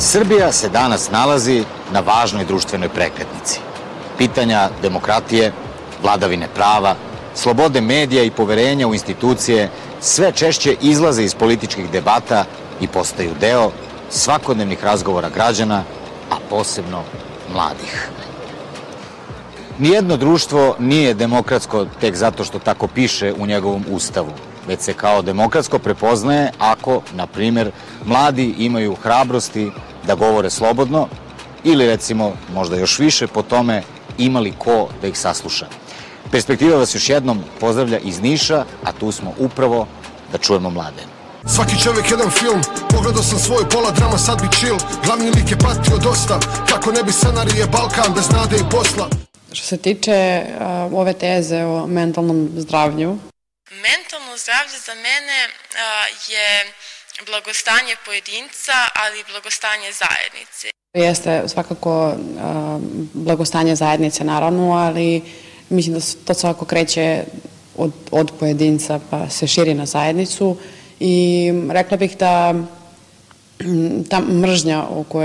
Srbija se danas nalazi na važnoj društvenoj prekretnici. Pitanja demokratije, vladavine prava, slobode medija i poverenja u institucije sve češće izlaze iz političkih debata i postaju deo svakodnevnih razgovora građana, a posebno mladih. Nijedno društvo nije demokratsko tek zato što tako piše u njegovom ustavu, već se kao demokratsko prepoznaje ako, na primer, mladi imaju hrabrosti da govore slobodno ili, recimo, možda još više po tome imali ko da ih sasluša. Perspektiva vas još jednom pozdravlja iz Niša, a tu smo upravo da čujemo mlade. Svaki čovjek jedan film, pogledao sam svoj pola drama, sad bi chill. Glavni lik je patio dosta, kako ne bi scenarije Balkan bez nade i posla. Što se tiče ove teze o mentalnom zdravlju. Mentalno zdravlje za mene je blagostanje pojedinca, ali i blagostanje zajednice. Jeste svakako blagostanje zajednice, naravno, ali mislim da to svakako kreće od pojedinca pa se širi na zajednicu i rekla bih da ta mržnja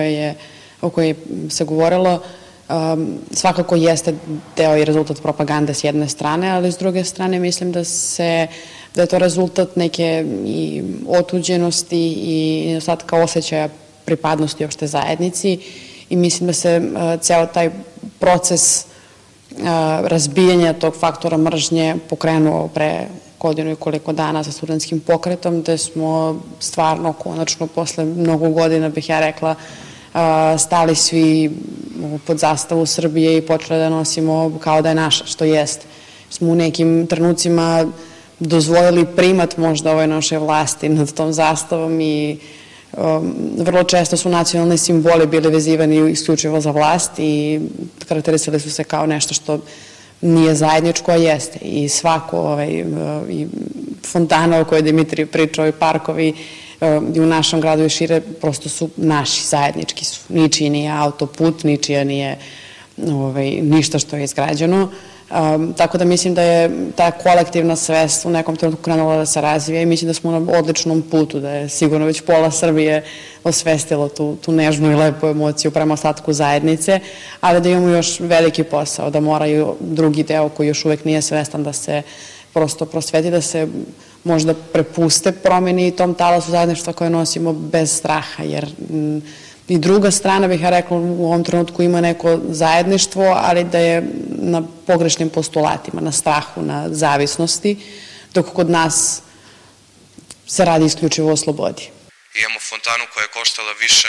o kojoj se govorilo svakako jeste deo i rezultat propagande s jedne strane, ali s druge strane mislim da je to rezultat neke i otuđenosti i nedostatka osjećaja pripadnosti opšte zajednici i mislim da se ceo taj proces razbijanja tog faktora mržnje pokrenuo pre godinu i koliko dana sa studentskim pokretom, gde smo stvarno konačno posle mnogo godina, bih ja rekla, stali svi pod zastavu Srbije i počeli da nosimo kao da je naša, što jest. Smo u nekim trenucima dozvolili primat možda ove naše vlasti nad tom zastavom i vrlo često su nacionalni simboli bili vezivani isključivo za vlast i karakterisali su se kao nešto što nije zajedničko, a jeste. I svako, i fontana o kojoj Dimitrij pričao i parkovi i u našem gradu i šire, prosto su naši, zajednički su. Ničiji nije autoput, ničija nije ništa što je izgrađeno. Tako da mislim da je ta kolektivna svest u nekom trenutku krenula da se razvija i mislim da smo na odličnom putu, da je sigurno već pola Srbije osvestilo tu nežnu i lepu emociju prema ostatku zajednice, ali da imamo još veliki posao, da moraju drugi deo koji još uvek nije svestan da se prosto prosveti, da se možda prepuste promeni i tom talasu zajedništva koje nosimo bez straha, jer i druga strana, bih ja rekla, u ovom trenutku ima neko zajedništvo, ali da je na pogrešnim postulatima, na strahu, na zavisnosti, dok kod nas se radi isključivo o slobodi. Imamo fontanu koja je koštala više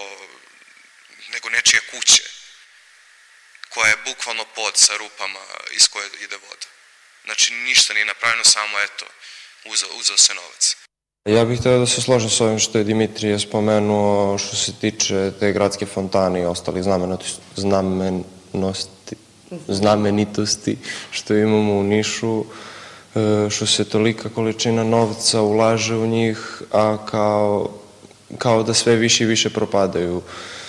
nego nečije kuće, koja je bukvalno pod sa rupama iz koje ide voda. Znači ništa nije napravljeno, samo eto, uzeo se novac. Ja bih htio da se složim s ovim što je Dimitrije spomenuo što se tiče te gradske fontane i ostalih znamenitosti što imamo u Nišu, što se tolika količina novca ulaže u njih, a kao da sve više i više propadaju.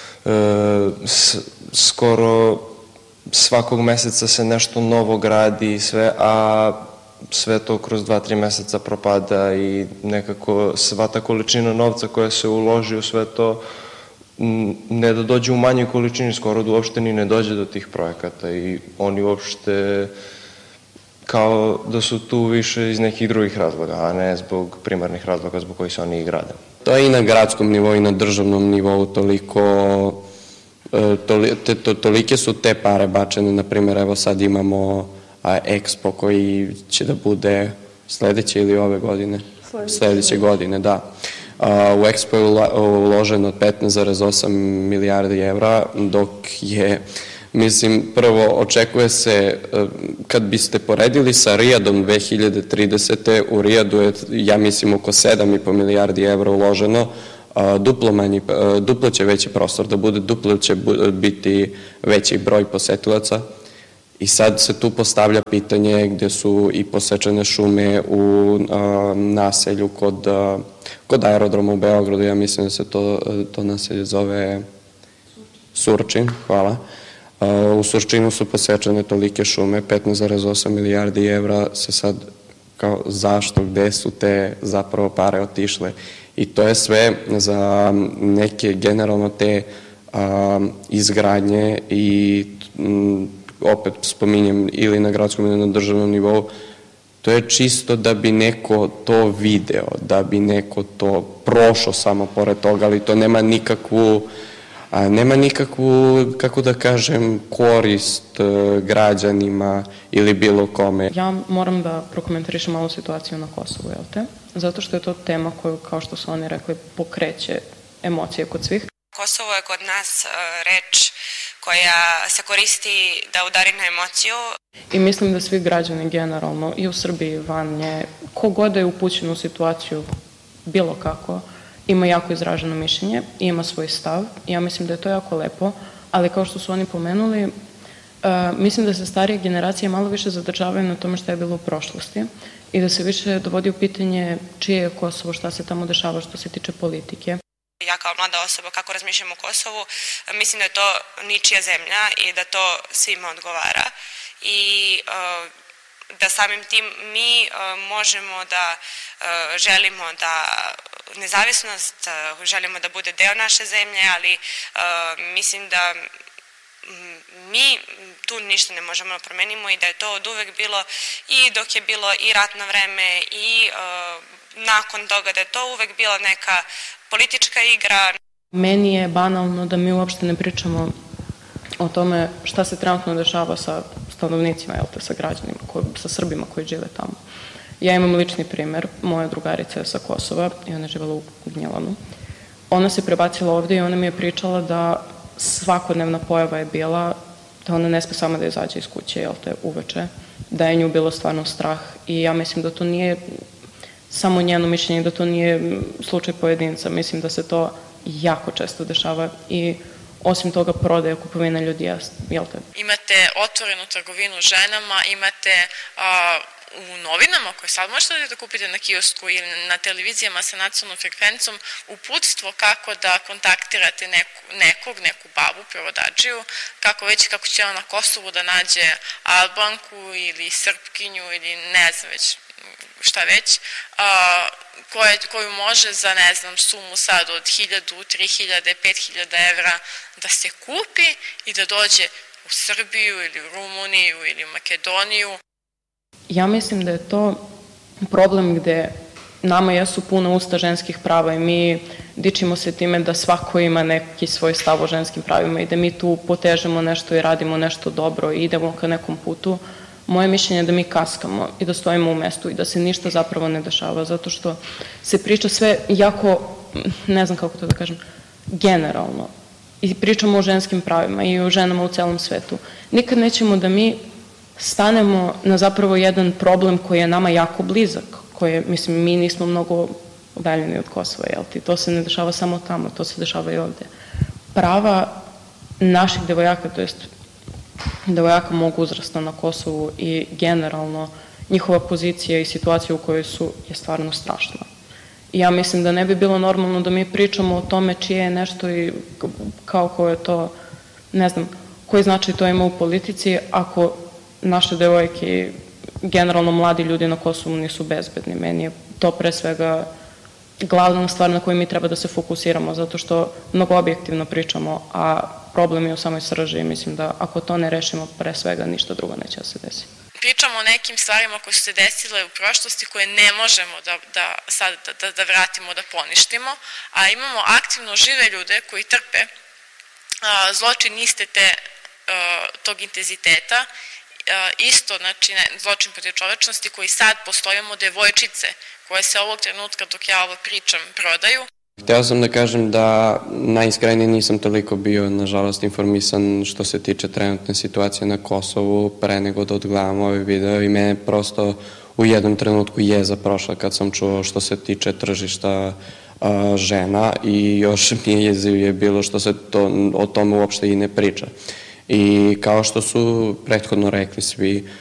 Skoro svakog meseca se nešto novo gradi i sve, a sve to kroz 2-3 meseca propada i nekako sva ta količina novca koja se uloži u sve to ne da dođe u manjoj količini, skoro da uopšte ni ne dođe do tih projekata i oni uopšte kao da su tu više iz nekih drugih razloga, a ne zbog primarnih razloga zbog kojih se oni i grade. To je i na gradskom nivou i na državnom nivou tolike su te pare bačene, na primjer evo sad imamo Expo koji će da bude sledeće ili ove godine? Sledeće godine, da. U Expo je uloženo 15,8 milijardi evra, dok je, mislim, prvo očekuje se, kad biste poredili sa Rijadom 2030. u Rijadu je, ja mislim, oko 7,5 milijardi evra uloženo, duplo će veći prostor da bude, duplo će biti veći broj posetilaca. I sad se tu postavlja pitanje gde su i posečene šume u naselju kod aerodroma u Beogradu, ja mislim da se to naselje zove Surčin, hvala. U Surčinu su posečene tolike šume, 15,8 milijardi evra se sad kao zašto, gde su te zapravo pare otišle I to je sve za neke generalno te izgradnje i opet spominjem ili na gradskom ili na državnom nivou, to je čisto da bi neko to video, da bi neko to prošao samo pored toga, ali to nema nikakvu, kako da kažem, korist građanima ili bilo kome. Ja moram da prokomentarišem malo situaciju na Kosovu, jel te? Zato što je to tema koju, kao što su oni rekli, pokreće emocije kod svih. Kosovo je kod nas reč koja se koristi da udari na emociju. I mislim da svi građani generalno, i u Srbiji i van nje, kogod je upućen u situaciju bilo kako, ima jako izraženo mišljenje, ima svoj stav. Ja mislim da je to jako lepo, ali kao što su oni pomenuli, mislim da se starije generacije malo više zadržavaju na tome što je bilo u prošlosti i da se više dovodi u pitanje čije je Kosovo, šta se tamo dešava što se tiče politike. Ja kao mlada osoba kako razmišljam o Kosovu, mislim da je to ničija zemlja i da to svima odgovara i da samim tim mi možemo da želimo da nezavisnost, želimo da bude deo naše zemlje, ali mislim da mi tu ništa ne možemo da promenimo i da je to od uvek bilo i dok je bilo i ratno vreme i nakon toga da je to uvek bila neka politička igra. Meni je banalno da mi uopšte ne pričamo o tome šta se trenutno dešava sa stanovnicima, sa građanima, sa Srbima koji žive tamo. Ja imam lični primer, moja drugarica je sa Kosova i ona je živela u Gnjilanu. Ona se prebacila ovde i ona mi je pričala da svakodnevna pojava je bila da ona ne sme sama da izađe iz kuće, uveče, da je nju bilo stvarno strah i ja mislim da to nije samo njeno mišljenje, da to nije slučaj pojedinca. Mislim da se to jako često dešava i osim toga prodaja, kupovina ljudi, jel te? Imate otvorenu trgovinu ženama, imate u novinama koje sad možete da kupite na kiosku ili na televizijama sa nacionalnom frekvencom uputstvo kako da kontaktirate neku babu, prevodačiju, kako će ona na Kosovu da nađe Albanku ili Srpkinju ili ne znam već šta već, koju može za, ne znam, sumu sad od 1000, 3000, 5000 evra da se kupi i da dođe u Srbiju ili u Rumuniju ili u Makedoniju. Ja mislim da je to problem gde nama jesu puna usta ženskih prava i mi dičimo se time da svako ima neki svoj stav o ženskim pravima i da mi tu potežemo nešto i radimo nešto dobro i idemo ka nekom putu. Moje mišljenje je da mi kaskamo i da stojimo u mestu i da se ništa zapravo ne dešava, zato što se priča sve jako, ne znam kako to da kažem, generalno. I pričamo o ženskim pravima i o ženama u celom svetu. Nikad nećemo da mi stanemo na zapravo jedan problem koji je nama jako blizak, mislim, mi nismo mnogo udaljeni od Kosova, jel ti? To se ne dešava samo tamo, to se dešava i ovde. Prava naših devojaka, to jest devojaka mog uzrasta na Kosovu i generalno njihova pozicija i situacija u kojoj su je stvarno strašna. I ja mislim da ne bi bilo normalno da mi pričamo o tome čije je nešto i kao ko je to, ne znam, koji značaj to ima u politici ako naše devojke i generalno mladi ljudi na Kosovu nisu bezbedni. Meni je to pre svega glavna stvar na koju mi treba da se fokusiramo, zato što mnogo objektivno pričamo, a problem je u samoj srži i mislim da ako to ne rešimo, pre svega ništa drugo neće da se desi. Pričamo o nekim stvarima koje su se desile u prošlosti koje ne možemo da vratimo, da poništimo, a imamo aktivno žive ljude koji trpe zločin iste tog intenziteta, isto, znači zločin protiv čovečnosti koji sad postojimo devojčice koje se ovog trenutka dok ja ovo pričam prodaju. Hteo sam da kažem da najiskrenije nisam toliko bio, nažalost, informisan što se tiče trenutne situacije na Kosovu pre nego da odgledam ovaj video i mene prosto u jednom trenutku jeza prošla kad sam čuo što se tiče tržišta žena i još mi je jezivije bilo što se o tome uopšte i ne priča. I kao što su prethodno rekli svi,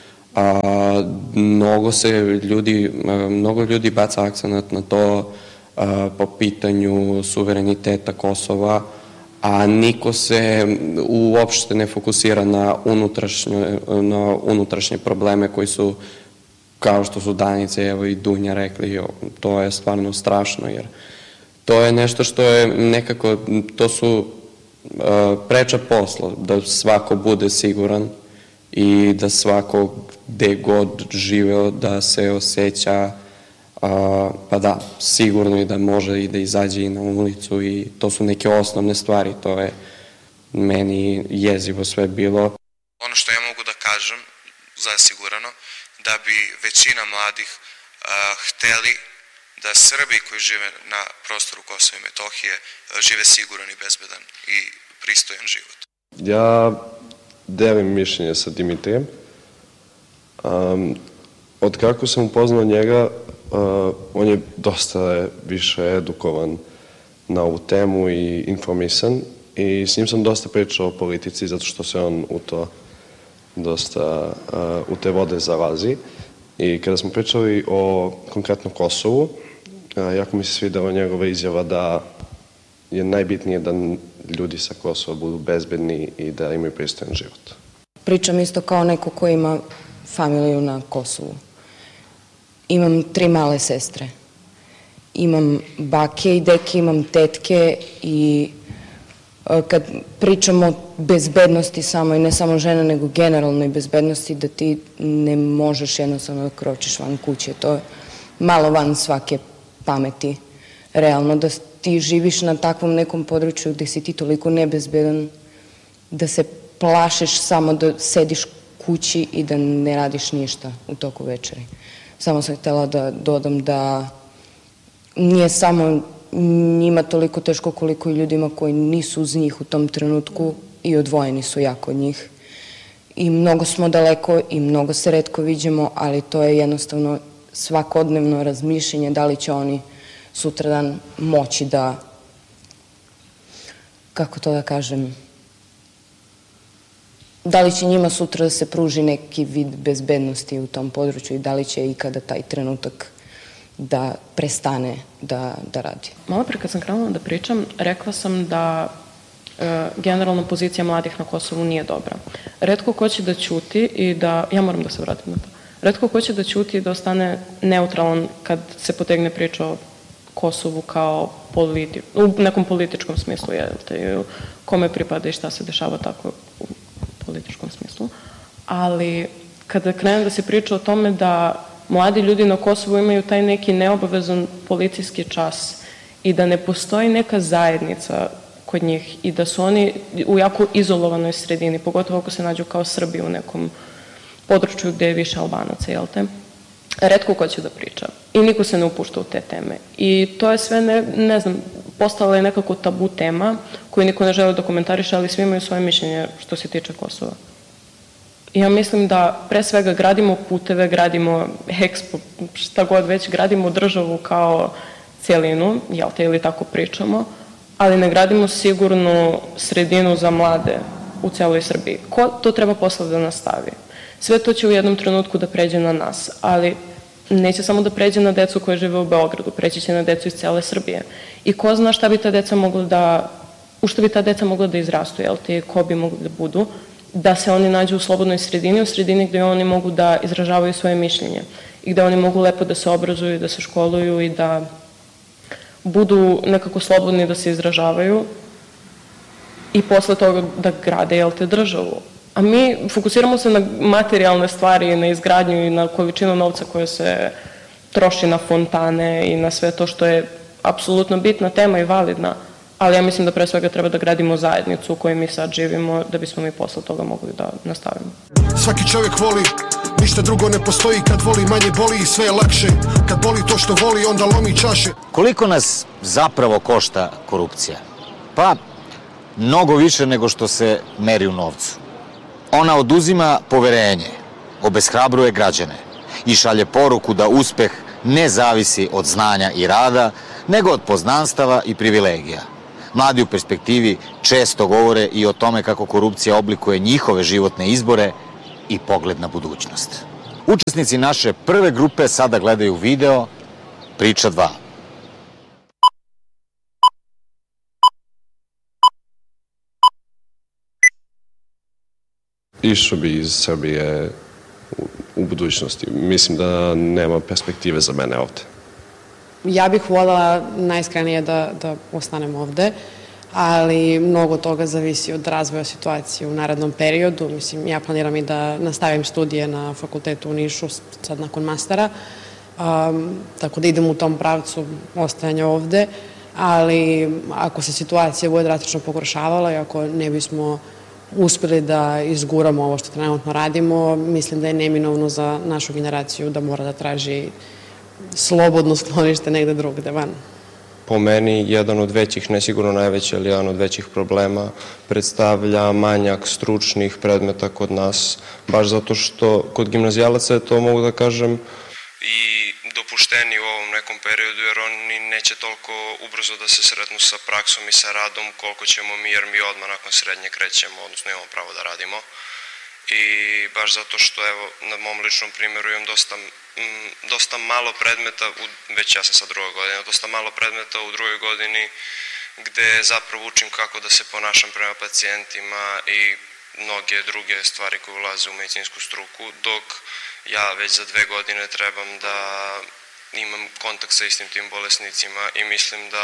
mnogo ljudi baca akcenat na to po pitanju suvereniteta Kosova, a niko se uopšte ne fokusira na unutrašnje probleme koji su, kao što su Danica, evo i Dunja rekli, to je stvarno strašno, jer To je nešto što je nekako, to su preča posla, da svako bude siguran i da svako gde god živeo da se osjeća pa da, sigurno i da može i da izađe i na ulicu i to su neke osnovne stvari, to je meni jezivo sve bilo. Ono što ja mogu da kažem, zasigurano, da bi većina mladih hteli da Srbi koji žive na prostoru Kosova i Metohije žive siguran i bezbedan i pristojan život. Ja delim mišljenje sa Dimitrijem. Od kako sam upoznao njega, on je dosta više edukovan na ovu temu i informisan i s njim sam dosta pričao o politici zato što se on u to dosta u te vode zalazi. I kada smo pričali o konkretno Kosovu, jako mi se svidela njegova izjava da je najbitnije da ljudi sa Kosova budu bezbedni i da imaju pristojan život. Pričam isto kao neko ko ima familiju na Kosovu. Imam 3 male sestre. Imam bake i deke, imam tetke i kad pričamo o bezbednosti samo i ne samo žena, nego generalnoj bezbednosti, da ti ne možeš jednostavno da kročiš van kuće. To je malo van svake pameti. Realno, da ti živiš na takvom nekom području gde si ti toliko nebezbedan, da se plašiš samo da sediš kući i da ne radiš ništa u toku večeri. Samo sam htela da dodam da nije samo njima toliko teško koliko i ljudima koji nisu uz njih u tom trenutku i odvojeni su jako od njih. I mnogo smo daleko i mnogo se retko viđemo, ali to je jednostavno svakodnevno razmišljanje da li će oni sutradan moći da, kako to da kažem, da li će njima sutra da se pruži neki vid bezbednosti u tom području i da li će ikada taj trenutak da prestane da radi. Malo pre kad sam krenula da pričam, rekla sam da generalna pozicija mladih na Kosovu nije dobra. Retko ko će da ćuti i da, ja moram da se vratim na to, retko ko će da ćuti i da ostane neutralan kad se potegne priča o Kosovu kao u nekom političkom smislu, kome pripada i šta se dešava tako u političkom smislu. Ali kada krene da se priča o tome da mladi ljudi na Kosovu imaju taj neki neobavezan policijski čas i da ne postoji neka zajednica kod njih i da su oni u jako izolovanoj sredini, pogotovo ako se nađu kao Srbi u nekom području gde je više Albanaca, jel te? Retko ko će da priča i niko se ne upušta u te teme. I to je sve, ne znam, postala je nekako tabu tema koju niko ne žele da komentariše, ali svi imaju svoje mišljenje što se tiče Kosova. Ja mislim da pre svega gradimo puteve, gradimo Expo, šta god već, gradimo državu kao cijelinu, jel te, ili tako pričamo, ali ne gradimo sigurnu sredinu za mlade u celoj Srbiji. Ko to treba posle da nastavi? Sve to će u jednom trenutku da pređe na nas, ali neće samo da pređe na decu koje žive u Beogradu, preći će na decu iz cele Srbije. I ko zna šta bi ta deca mogla da, u šta bi ta deca mogla da izrastu, jel te, ko bi mogli da budu, da se oni nađu u slobodnoj sredini, u sredini gde oni mogu da izražavaju svoje mišljenje i gde oni mogu lepo da se obrazuju, da se školuju i da budu nekako slobodni da se izražavaju i posle toga da grade, jel te, državu. A mi fokusiramo se na materijalne stvari, na izgradnju i na količinu novca koja se troši na fontane i na sve to što je apsolutno bitna tema i validna, ali ja mislim da pre svega treba da gradimo zajednicu u kojoj mi sad živimo da bismo mi posle toga mogli da nastavimo. Svaki čovjek voli, ništa drugo ne postoji, kad voli manje boli i sve je lakše, kad boli to što voli onda lomi čaše. Koliko nas zapravo košta korupcija? Pa, mnogo više nego što se meri u novcu. Ona oduzima poverenje, obeshrabruje građane i šalje poruku da uspeh ne zavisi od znanja i rada, nego od poznanstava i privilegija. Mladi u perspektivi često govore i o tome kako korupcija oblikuje njihove životne izbore i pogled na budućnost. Učesnici naše prve grupe sada gledaju video Priča 2. Išao bi iz Srbije u budućnosti. Mislim da nema perspektive za mene ovde. Ja bih voljela najiskrenije da ostanem ovde, ali mnogo toga zavisi od razvoja situacije u narednom periodu. Mislim, ja planiram i da nastavim studije na fakultetu u Nišu, sad nakon mastera, tako da idem u tom pravcu ostajanja ovde, ali ako se situacija bude drastično pogoršavala i ako ne bismo uspeli da izguramo ovo što trenutno radimo, mislim da je neminovno za našu generaciju da mora da traži slobodno sklonište negde drugde van. Po meni, jedan od većih, ne sigurno najveći, ali jedan od većih problema predstavlja manjak stručnih predmeta kod nas, baš zato što kod gimnazijalaca je to, mogu da kažem, i dopušteni u ovom nekom periodu, jer oni neće toliko ubrzo da se sretnu sa praksom i sa radom koliko ćemo mi, jer mi odmah nakon srednje krećemo, odnosno imamo pravo da radimo. I baš zato što, evo, na mom ličnom primjeru imam dosta malo predmeta, već ja sam sad druga godina, dosta malo predmeta u drugoj godini gde zapravo učim kako da se ponašam prema pacijentima i mnoge druge stvari koje ulaze u medicinsku struku, dok ja već za 2 godine trebam da imam kontakt sa istim tim bolesnicima i mislim da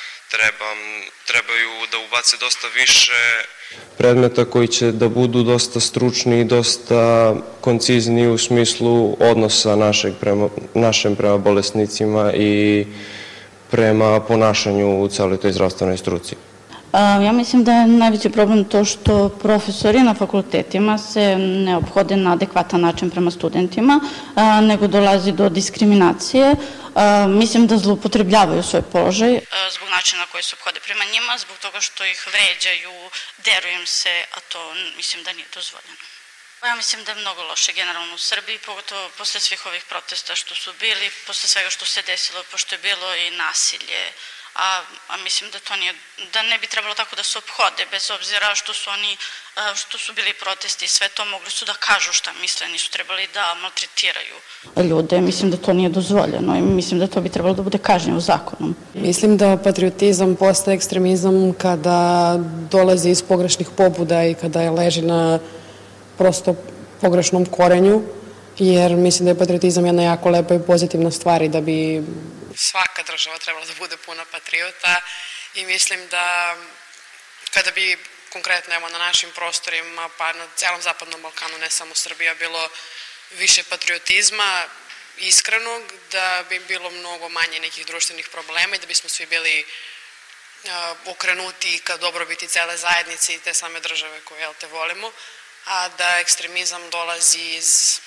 trebaju da ubace dosta više predmeta koji će da budu dosta stručni i dosta koncizni u smislu odnosa našem prema bolesnicima i prema ponašanju u celoj toj zdravstvenoj struci. Ja mislim da je najveći problem to što profesori na fakultetima se ne ophode na adekvatan način prema studentima, nego dolazi do diskriminacije. Mislim da zloupotrebljavaju svoj položaj. Zbog načina na koji se ophode prema njima, zbog toga što ih vređaju, deru im se, a to mislim da nije dozvoljeno. Ja mislim da je mnogo loše generalno u Srbiji, pogotovo posle svih ovih protesta što su bili, posle svega što se desilo, pošto je bilo i nasilje, a mislim da to nije, da ne bi trebalo tako da se ophode, bez obzira što su bili protesti i sve to, mogli su da kažu šta misle, nisu trebali da maltretiraju ljude. Mislim da to nije dozvoljeno i mislim da to bi trebalo da bude kažnjeno zakonom. Mislim da patriotizam postaje ekstremizam kada dolazi iz pogrešnih pobuda i kada je leži na prosto pogrešnom korenju, jer mislim da je patriotizam jedna jako lepa i pozitivna stvar i da bi svaka država trebala da bude puna patriota i mislim da kada bi konkretno evo na našim prostorima pa na celom zapadnom Balkanu, ne samo Srbija, bilo više patriotizma iskrenog, da bi bilo mnogo manje nekih društvenih problema i da bismo svi bili okrenuti ka dobrobiti cele zajednice i te same države koje te volimo, a da ekstremizam dolazi iz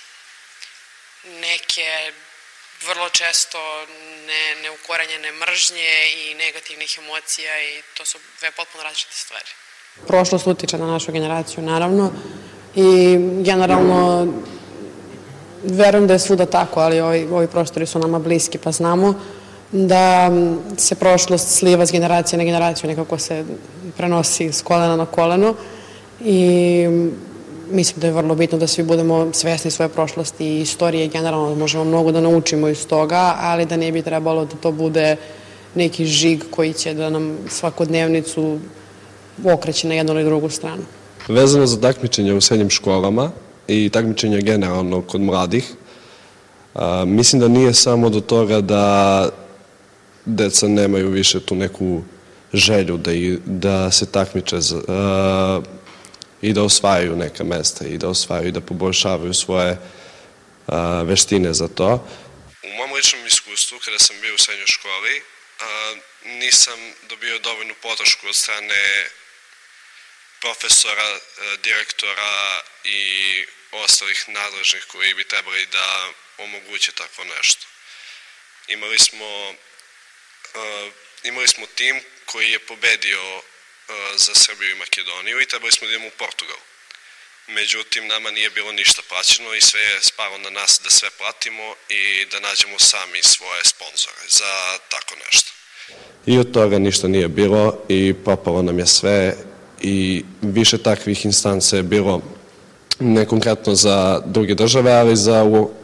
neke vrlo često neukorenjene mržnje i negativnih emocija i to su dve potpuno različite stvari. Prošlost utiče na našu generaciju, naravno, i generalno verujem da je svuda tako, ali ovi prostori su nama bliski, pa znamo da se prošlost sliva s generacije na generaciju, nekako se prenosi s kolena na koleno i mislim da je vrlo bitno da svi budemo svesni svoje prošlosti i istorije. Generalno možemo mnogo da naučimo iz toga, ali da ne bi trebalo da to bude neki žig koji će da nam svakodnevnicu okreće na jednu ili drugu stranu. Vezano za takmičenje u srednjim školama i takmičenje generalno kod mladih, mislim da nije samo do toga da deca nemaju više tu neku želju da se takmiče i da osvajaju neka mesta i da osvajaju i da poboljšavaju svoje veštine za to. U mom ličnom iskustvu, kada sam bio u srednjoj školi, nisam dobio dovoljnu podršku od strane profesora, direktora i ostalih nadležnih koji bi trebali da omoguće tako nešto. Imali smo tim koji je pobedio za Srbiju i Makedoniju i trebali smo da idemo u Portugal. Međutim, nama nije bilo ništa plaćeno i sve je spalo na nas da sve platimo i da nađemo sami svoje sponzore za tako nešto. I od toga ništa nije bilo i propalo nam je sve i više takvih instanca je bilo ne konkretno za druge države, ali za